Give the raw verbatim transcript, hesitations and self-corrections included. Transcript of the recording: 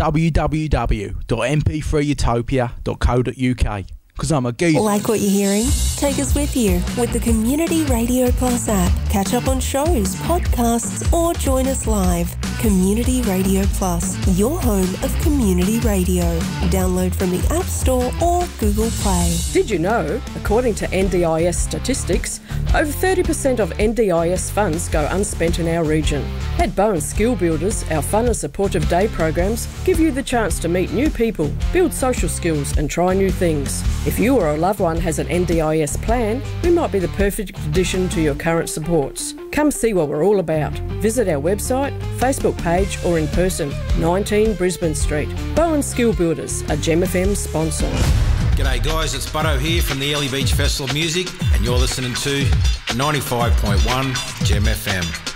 w w w dot m p three utopia dot co dot u k. Because I'm a geezer. Like what you're hearing? Take us with you with the Community Radio Plus app. Catch up on shows, podcasts, or join us live. Community Radio Plus, your home of community radio. Download from the App Store or Google Play. Did you know, according to N D I S statistics, over thirty percent of N D I S funds go unspent in our region? At Bowen Skill Builders, our fun and supportive day programs give you the chance to meet new people, build social skills and try new things. If you or a loved one has an N D I S plan, we might be the perfect addition to your current supports. Come see what we're all about. Visit our website, Facebook page or in person, nineteen Brisbane Street. Bowen Skill Builders, a Gem F M sponsor. G'day guys, it's Butto here from the Early Beach Festival of Music and you're listening to ninety-five point one Gem F M.